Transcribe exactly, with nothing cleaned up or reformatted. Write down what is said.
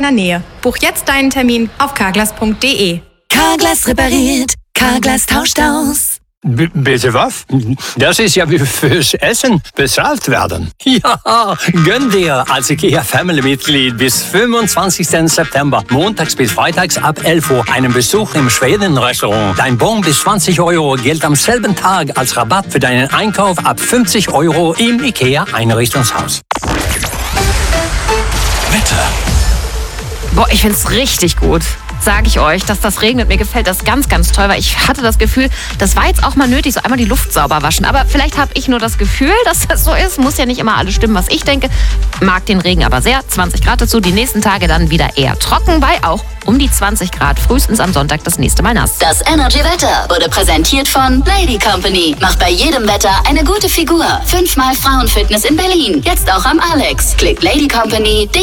deiner Nähe. Buch jetzt deinen Termin auf carglass punkt de. Carglass repariert, Carglass tauscht aus. B- bitte was? Das ist ja wie fürs Essen bezahlt werden. Ja, gönn dir als IKEA Family-Mitglied bis fünfundzwanzigsten September, montags bis freitags ab elf Uhr, einen Besuch im Schweden-Restaurant. Dein Bon bis zwanzig Euro gilt am selben Tag als Rabatt für deinen Einkauf ab fünfzig Euro im IKEA-Einrichtungshaus. Wetter. Boah, ich find's richtig gut. Sage ich euch, dass das regnet. Mir gefällt das ganz, ganz toll, weil ich hatte das Gefühl, das war jetzt auch mal nötig, so einmal die Luft sauber waschen. Aber vielleicht habe ich nur das Gefühl, dass das so ist. Muss ja nicht immer alles stimmen, was ich denke. Mag den Regen aber sehr. zwanzig Grad dazu. Die nächsten Tage dann wieder eher trocken, bei auch um die zwanzig Grad. Frühestens am Sonntag das nächste Mal nass. Das Energy-Wetter wurde präsentiert von Lady Company. Macht bei jedem Wetter eine gute Figur. Fünfmal Frauenfitness in Berlin. Jetzt auch am Alex. Klickt lady company punkt de.